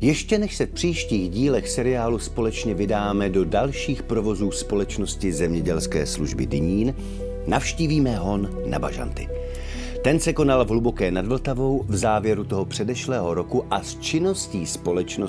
Ještě než se v příštích dílech seriálu společně vydáme do dalších provozů společnosti Zemědělské služby Dynín, navštívíme hon na bažanty. Ten se konal v Hluboké nad Vltavou v závěru toho předešlého roku a s činností společnosti